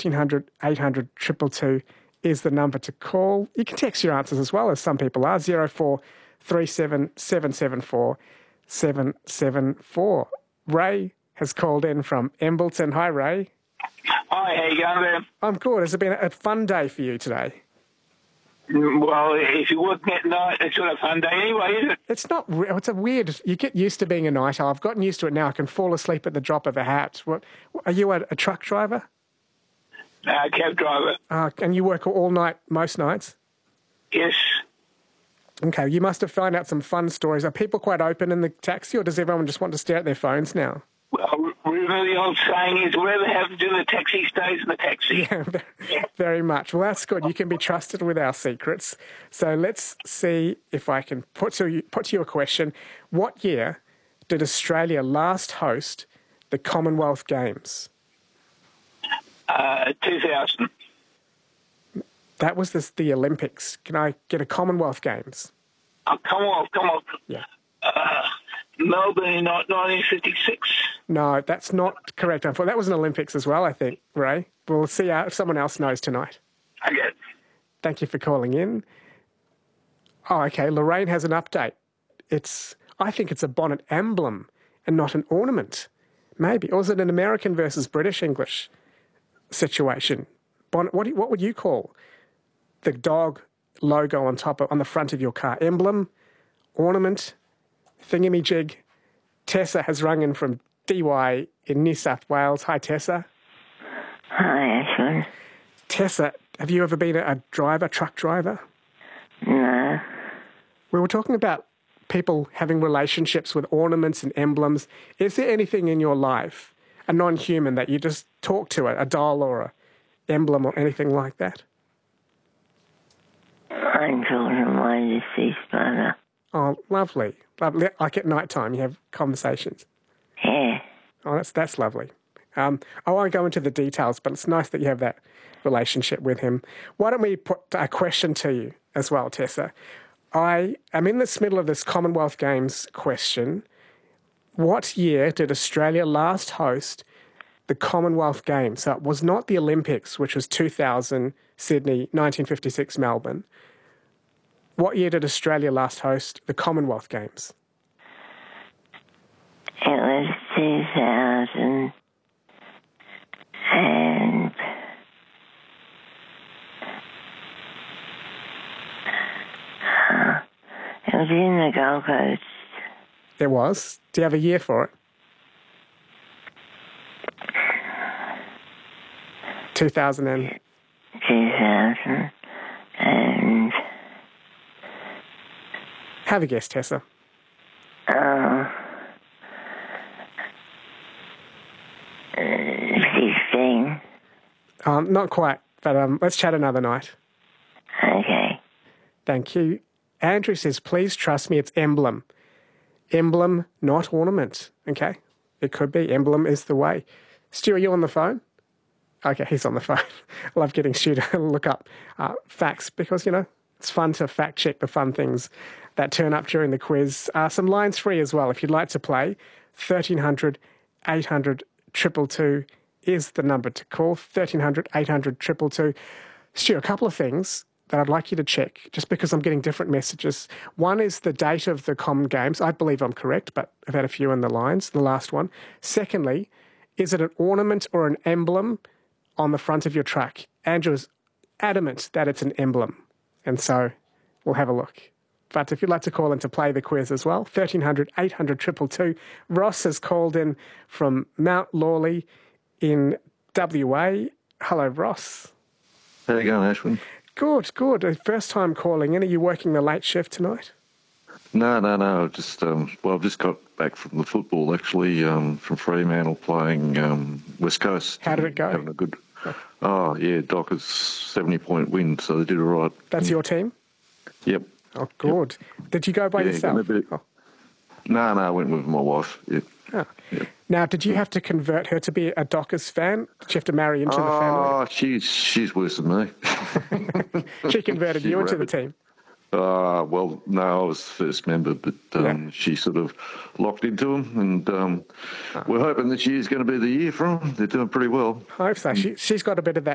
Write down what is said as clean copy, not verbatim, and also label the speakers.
Speaker 1: 1300 800 222 is the number to call. You can text your answers as well, as some people are. 0437 774 774. Ray has called in from Embleton. Hi, Ray.
Speaker 2: Hi, how you going there?
Speaker 1: I'm good. Has it been a fun day for you today?
Speaker 2: Well, if you're working at night, it's not a fun day anyway, is it?
Speaker 1: It's not. It's a weird. You get used to being a night owl. I've gotten used to it now. I can fall asleep at the drop of a hat. What? Are you a truck driver?
Speaker 2: Cab driver.
Speaker 1: And you work all night, most nights?
Speaker 2: Yes.
Speaker 1: Okay, you must have found out some fun stories. Are people quite open in the taxi, or does everyone just want to stare at their phones now?
Speaker 2: Well, really, the old saying is, whatever happens in the taxi stays in the taxi.
Speaker 1: Yeah, very much. Well, that's good. You can be trusted with our secrets. So let's see if I can put to you a question. What year did Australia last host the Commonwealth Games?
Speaker 2: 2000.
Speaker 1: That was the Olympics. Can I get a Commonwealth Games?
Speaker 2: Commonwealth.
Speaker 1: Yeah.
Speaker 2: Melbourne in 1956.
Speaker 1: No, that's not correct. That was an Olympics as well, I think, Ray. We'll see if someone else knows tonight.
Speaker 2: Okay.
Speaker 1: Thank you for calling in. Oh, okay. Lorraine has an update. I think it's a bonnet emblem and not an ornament. Maybe. Or is it an American versus British English situation? Bonnet, what would you call the dog logo on the front of your car? Emblem, ornament, thingamajig. Tessa has rung in from DY in New South Wales. Hi, Tessa.
Speaker 3: Hi, Ashwin.
Speaker 1: Tessa, have you ever been a truck driver?
Speaker 3: No.
Speaker 1: We were talking about people having relationships with ornaments and emblems. Is there anything in your life, a non-human, that you just talk to, a doll or a emblem or anything like that?
Speaker 3: I'm talking to my deceased brother.
Speaker 1: Oh, lovely. Lovely. Like at night time, you have conversations.
Speaker 3: Yeah.
Speaker 1: Oh, that's lovely. I won't go into the details, but it's nice that you have that relationship with him. Why don't we put a question to you as well, Tessa? I am in the middle of this Commonwealth Games question. What year did Australia last host the Commonwealth Games? So it was not the Olympics, which was 2000 Sydney, 1956 Melbourne. What year did Australia last host the Commonwealth Games?
Speaker 3: It was 2000 and it was in the Gold Coast.
Speaker 1: It was. Do you have a year for it? 2000 and...
Speaker 3: 2000 and...
Speaker 1: Have a guess, Tessa.
Speaker 3: 16.
Speaker 1: Not quite, but let's chat another night.
Speaker 3: Okay.
Speaker 1: Thank you. Andrew says, please trust me, it's emblem. Emblem, not ornament. Okay? It could be. Emblem is the way. Stu, are you on the phone? Okay, he's on the phone. I love getting Stu to look up facts because, it's fun to fact check the fun things that turn up during the quiz. Some lines free as well if you'd like to play. 1300 800 222 is the number to call. 1300 800 222. Stu, a couple of things that I'd like you to check, just because I'm getting different messages. One is the date of the Common Games. I believe I'm correct, but I've had a few in the lines, the last one. Secondly, is it an ornament or an emblem on the front of your truck? Andrew is adamant that it's an emblem, and so we'll have a look. But if you'd like to call in to play the quiz as well, 1300 800 222. Ross has called in from Mount Lawley in WA. Hello, Ross.
Speaker 4: How you going, Ashwin?
Speaker 1: Good. First time calling in. Are you working the late shift tonight?
Speaker 4: No. Just I've just got back from the football actually, from Fremantle playing West Coast.
Speaker 1: How did it go?
Speaker 4: Having a good. Oh yeah, Dockers 70-point win, so they did all right.
Speaker 1: That's your team?
Speaker 4: Yep.
Speaker 1: Oh, good. Yep. Did you go by yourself?
Speaker 4: No, I went with my wife. Yep.
Speaker 1: Oh. Yep. Now, did you have to convert her to be a Dockers fan? Did you have to marry into the family?
Speaker 4: Oh, she's worse than me.
Speaker 1: She converted you into the team?
Speaker 4: Well, no, I was the first member, but she sort of locked into them, and we're hoping this year's going to be the year for them. They're doing pretty well.
Speaker 1: I hope so. She's got a bit of